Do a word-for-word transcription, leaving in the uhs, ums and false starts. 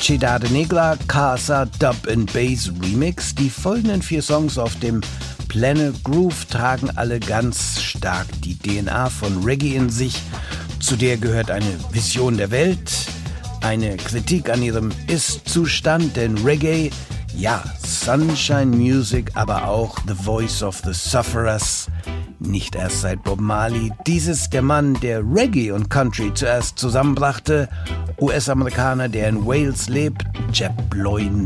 Cidade Negra Casa Dub and Bass Remix. Die folgenden vier Songs auf dem Planet Groove tragen alle ganz stark die D N A von Reggae in sich. Zu der gehört eine Vision der Welt, eine Kritik an ihrem Ist-Zustand, denn Reggae, ja, Sunshine Music, aber auch The Voice of the Sufferers, nicht erst seit Bob Marley. Dies ist der Mann, der Reggae und Country zuerst zusammenbrachte, U S-Amerikaner, der in Wales lebt, Jeb Loydon